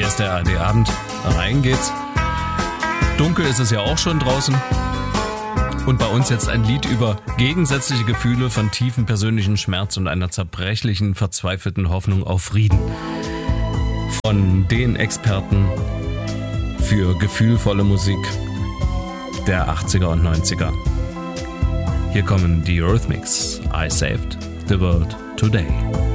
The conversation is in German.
Hier ist der ARD-Abend. Rein geht's. Dunkel ist es ja auch schon draußen. Und bei uns jetzt ein Lied über gegensätzliche Gefühle von tiefem persönlichen Schmerz und einer zerbrechlichen, verzweifelten Hoffnung auf Frieden. Von den Experten für gefühlvolle Musik der 80er und 90er. Hier kommen die Eurythmics. I Saved the World Today.